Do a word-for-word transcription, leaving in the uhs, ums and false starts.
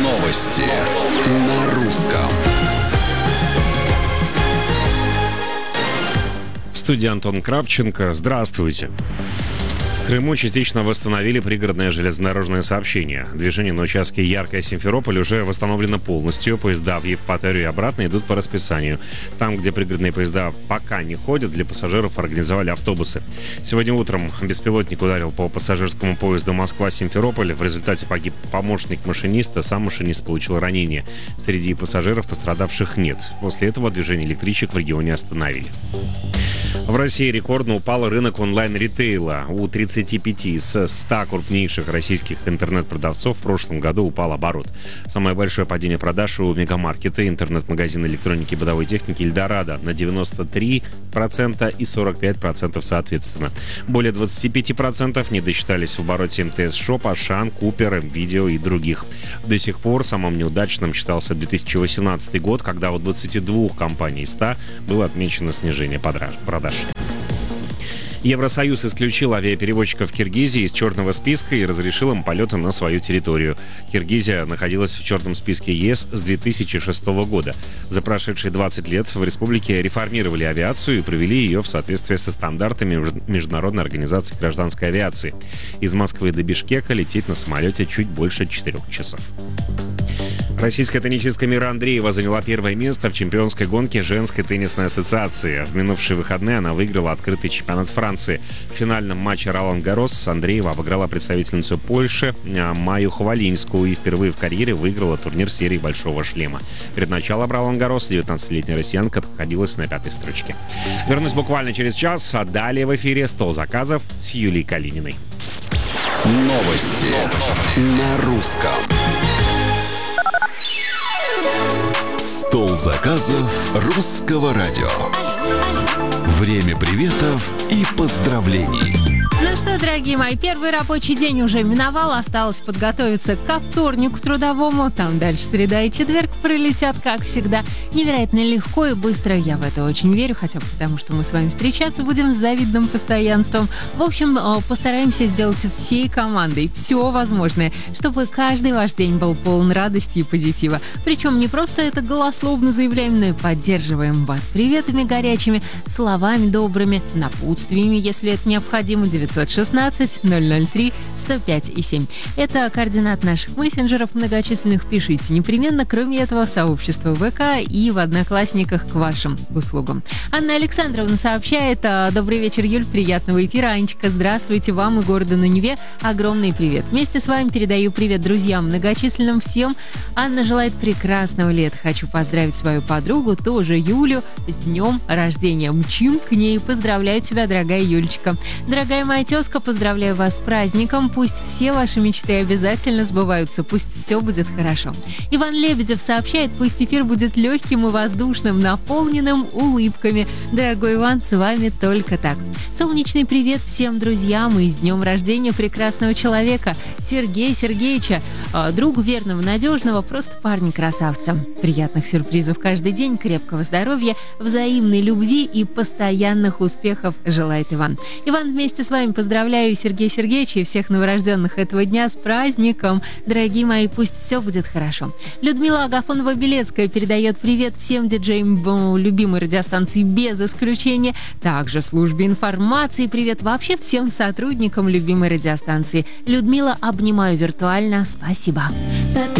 Новости на русском. В студии Антон Кравченко. Здравствуйте. В Крыму частично восстановили пригородное железнодорожное сообщение. Движение на участке Яркое-Симферополь уже восстановлено полностью. Поезда в Евпаторию и обратно идут по расписанию. Там, где пригородные поезда пока не ходят, для пассажиров организовали автобусы. Сегодня утром беспилотник ударил по пассажирскому поезду Москва-Симферополь. В результате погиб помощник машиниста, сам машинист получил ранение. Среди пассажиров пострадавших нет. После этого движение электричек в регионе остановили. В России рекордно упал рынок онлайн-ритейла. У тридцати пяти из ста крупнейших российских интернет-продавцов в прошлом году упал оборот. Самое большое падение продаж у мегамаркета, интернет-магазина электроники и бытовой техники «Эльдорадо» на девяносто три процента и сорок пять процентов соответственно. Более двадцати пяти процентов не досчитались в обороте эм тэ эс Shop, Ашан, Купер, МВидео и других. До сих пор самым неудачным считался две тысячи восемнадцатый год, когда у двадцати двух компаний из ста было отмечено снижение продаж. Евросоюз исключил авиаперевозчиков Киргизии из черного списка и разрешил им полеты на свою территорию. Киргизия находилась в черном списке ЕС с две тысячи шестого года. За прошедшие двадцать лет в республике реформировали авиацию и привели ее в соответствие со стандартами Международной организации гражданской авиации. Из Москвы до Бишкека лететь на самолете чуть больше четырех часов. Российская теннисистка Мира Андреева заняла первое место в чемпионской гонке женской теннисной ассоциации. В минувшие выходные она выиграла открытый чемпионат Франции. В финальном матче Ролан-Гаррос Андреева обыграла представительницу Польши Майю Хвалинскую и впервые в карьере выиграла турнир серии «Большого шлема». Перед началом Ролан-Гаррос девятнадцатилетняя россиянка находилась на пятой строчке. Вернусь буквально через час, а далее в эфире «Стол заказов» с Юлией Калининой. Новости на русском. Стол заказов русского радио. Время приветов и поздравлений. Ну что, дорогие мои, первый рабочий день уже миновал. Осталось подготовиться ко вторнику трудовому. Там дальше среда и четверг пролетят, как всегда. Невероятно легко и быстро. Я в это очень верю, хотя бы потому, что мы с вами встречаться будем с завидным постоянством. В общем, постараемся сделать всей командой все возможное, чтобы каждый ваш день был полон радости и позитива. Причем не просто это голословно заявляем, но и поддерживаем вас приветами горячими, словами добрыми, напутствиями, если это необходимо. девятьсот шестнадцать ноль ноль три сто пять и семь. Это координат наших мессенджеров многочисленных. Пишите непременно. Кроме этого, сообщество ВК и в Одноклассниках к вашим услугам. Анна Александровна сообщает: добрый вечер, Юль, приятного эфира. Анечка, здравствуйте вам и городу на Неве. Огромный привет. Вместе с вами передаю привет друзьям многочисленным всем. Анна желает прекрасного лета. Хочу поздравить свою подругу, тоже Юлю, с днем рождения. Мчим к ней. Поздравляю тебя, дорогая Юлечка. Дорогая моя тезка, поздравляю вас с праздником. Пусть все ваши мечты обязательно сбываются. Пусть все будет хорошо. Иван Лебедев сообщает: пусть эфир будет легким и воздушным, наполненным улыбками. Дорогой Иван, с вами только так. Солнечный привет всем друзьям и с днем рождения прекрасного человека Сергея Сергеевича, другу верного, надежного, просто парня-красавца. Приятных сюрпризов каждый день, крепкого здоровья, взаимной любви и постоянных успехов желает Иван. Иван, вместе с вами поздравляю Сергея Сергеевича и всех новорожденных этого дня с праздником. Дорогие мои, пусть все будет хорошо. Людмила Агафонова-Белецкая передает привет всем диджеям любимой радиостанции без исключения. Также службе информации привет вообще всем сотрудникам любимой радиостанции. Людмила, обнимаю виртуально. Спасибо.